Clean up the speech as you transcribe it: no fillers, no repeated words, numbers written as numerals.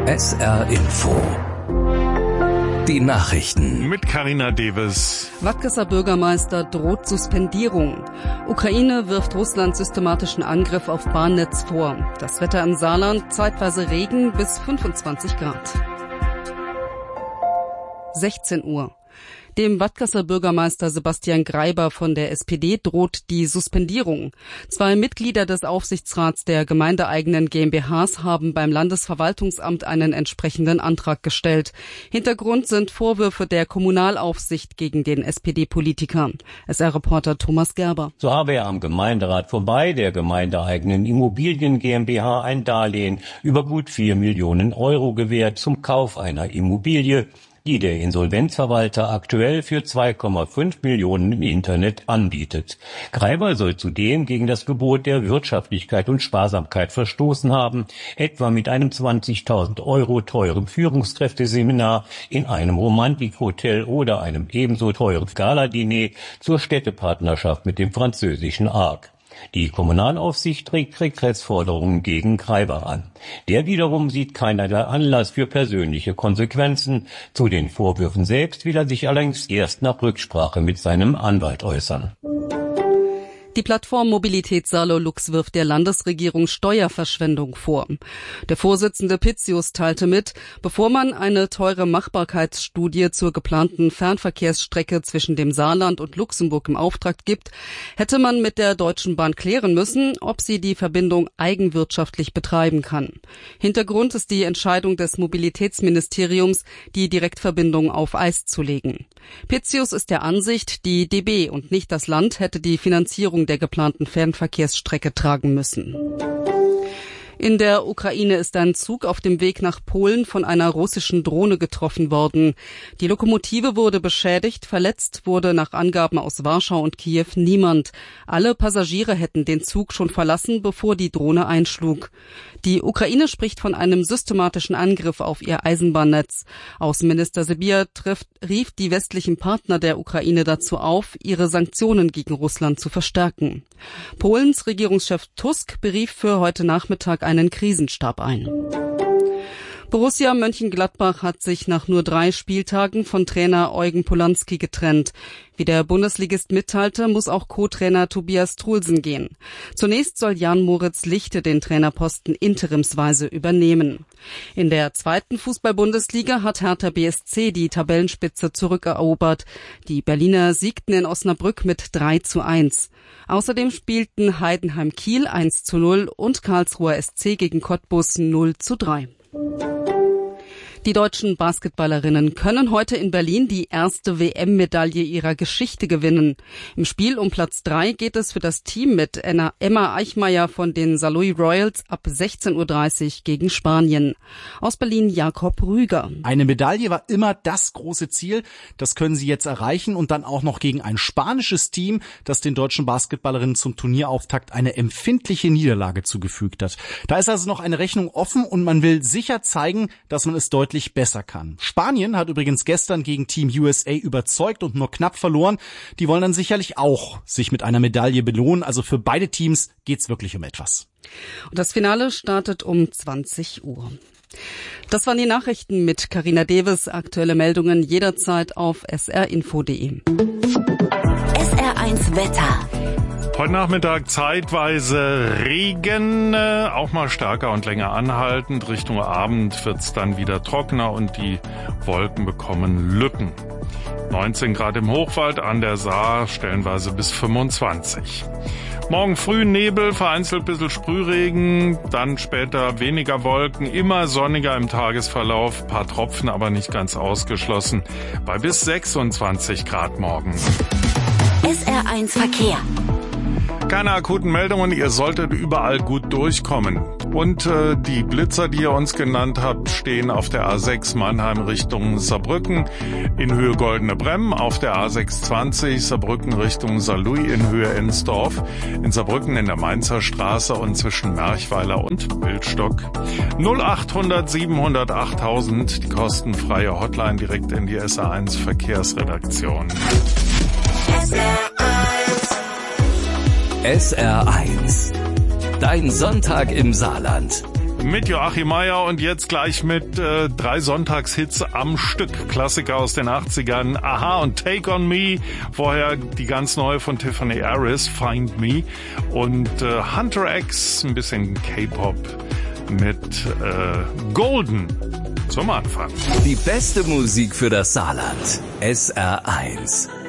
SR Info. Die Nachrichten. Mit Carina Deves. Wadkesser Bürgermeister droht Suspendierung. Ukraine wirft Russland systematischen Angriff auf Bahnnetz vor. Das Wetter im Saarland, zeitweise Regen bis 25 Grad. 16 Uhr. Dem Wadkesser Bürgermeister Sebastian Greiber von der SPD droht die Suspendierung. 2 Mitglieder des Aufsichtsrats der gemeindeeigenen GmbHs haben beim Landesverwaltungsamt einen entsprechenden Antrag gestellt. Hintergrund sind Vorwürfe der Kommunalaufsicht gegen den SPD-Politiker. SR-Reporter Thomas Gerber. So habe er am Gemeinderat vorbei der gemeindeeigenen Immobilien GmbH ein Darlehen über gut 4 Millionen Euro gewährt zum Kauf einer Immobilie, die der Insolvenzverwalter aktuell für 2,5 Millionen im Internet anbietet. Greiber soll zudem gegen das Gebot der Wirtschaftlichkeit und Sparsamkeit verstoßen haben, etwa mit einem 20.000 Euro teuren Führungskräfteseminar in einem Romantikhotel oder einem ebenso teuren Galadiner zur Städtepartnerschaft mit dem französischen Arc. Die Kommunalaufsicht trägt Regressforderungen gegen Greiber an. Der wiederum sieht keinerlei Anlass für persönliche Konsequenzen. Zu den Vorwürfen selbst will er sich allerdings erst nach Rücksprache mit seinem Anwalt äußern. Die Plattform Mobilität Saarlux wirft der Landesregierung Steuerverschwendung vor. Der Vorsitzende Pitzius teilte mit, bevor man eine teure Machbarkeitsstudie zur geplanten Fernverkehrsstrecke zwischen dem Saarland und Luxemburg im Auftrag gibt, hätte man mit der Deutschen Bahn klären müssen, ob sie die Verbindung eigenwirtschaftlich betreiben kann. Hintergrund ist die Entscheidung des Mobilitätsministeriums, die Direktverbindung auf Eis zu legen. Pitzius ist der Ansicht, die DB und nicht das Land hätte die Finanzierung der geplanten Fernverkehrsstrecke tragen müssen. In der Ukraine ist ein Zug auf dem Weg nach Polen von einer russischen Drohne getroffen worden. Die Lokomotive wurde beschädigt, verletzt wurde nach Angaben aus Warschau und Kiew niemand. Alle Passagiere hätten den Zug schon verlassen, bevor die Drohne einschlug. Die Ukraine spricht von einem systematischen Angriff auf ihr Eisenbahnnetz. Außenminister Sybiha rief die westlichen Partner der Ukraine dazu auf, ihre Sanktionen gegen Russland zu verstärken. Polens Regierungschef Tusk berief für heute Nachmittag einen Krisenstab ein. Borussia Mönchengladbach hat sich nach nur 3 Spieltagen von Trainer Eugen Polanski getrennt. Wie der Bundesligist mitteilte, muss auch Co-Trainer Tobias Truhlsen gehen. Zunächst soll Jan-Moritz Lichte den Trainerposten interimsweise übernehmen. In der 2. Fußball-Bundesliga hat Hertha BSC die Tabellenspitze zurückerobert. Die Berliner siegten in Osnabrück mit 3:1. Außerdem spielten Heidenheim Kiel 1:0 und Karlsruher SC gegen Cottbus 0:3. Die deutschen Basketballerinnen können heute in Berlin die erste WM-Medaille ihrer Geschichte gewinnen. Im Spiel um Platz 3 geht es für das Team mit Emma Eichmeyer von den Saarlouis Royals ab 16:30 Uhr gegen Spanien. Aus Berlin Jakob Rüger. Eine Medaille war immer das große Ziel. Das können sie jetzt erreichen und dann auch noch gegen ein spanisches Team, das den deutschen Basketballerinnen zum Turnierauftakt eine empfindliche Niederlage zugefügt hat. Da ist also noch eine Rechnung offen und man will sicher zeigen, dass man es deutlich besser kann. Spanien hat übrigens gestern gegen Team USA überzeugt und nur knapp verloren. Die wollen dann sicherlich auch sich mit einer Medaille belohnen. Also für beide Teams geht's wirklich um etwas. Und das Finale startet um 20 Uhr. Das waren die Nachrichten mit Carina Deves. Aktuelle Meldungen jederzeit auf srinfo.de. SR1 Wetter. Heute Nachmittag zeitweise Regen, auch mal stärker und länger anhaltend. Richtung Abend wird's dann wieder trockener und die Wolken bekommen Lücken. 19 Grad im Hochwald, an der Saar stellenweise bis 25. Morgen früh Nebel, vereinzelt ein bisschen Sprühregen, dann später weniger Wolken, immer sonniger im Tagesverlauf, paar Tropfen aber nicht ganz ausgeschlossen, bei bis 26 Grad morgen. SR1 Verkehr. Keine akuten Meldungen, ihr solltet überall gut durchkommen. Und die Blitzer, die ihr uns genannt habt, stehen auf der A6 Mannheim Richtung Saarbrücken in Höhe Goldene Bremm, auf der A620 Saarbrücken Richtung Saarlouis in Höhe Ensdorf, in Saarbrücken in der Mainzer Straße und zwischen Merchweiler und Wildstock. 0800 700 8000, die kostenfreie Hotline direkt in die SR1 Verkehrsredaktion. SR1. Dein Sonntag im Saarland. mit Joachim Meier und jetzt gleich mit 3 Sonntagshits am Stück. Klassiker aus den 80ern, Aha und Take on Me. Vorher die ganz neue von Tiffany Harris, Find Me. Und Hunter X, ein bisschen K-Pop mit Golden zum Anfang. Die beste Musik für das Saarland. SR1.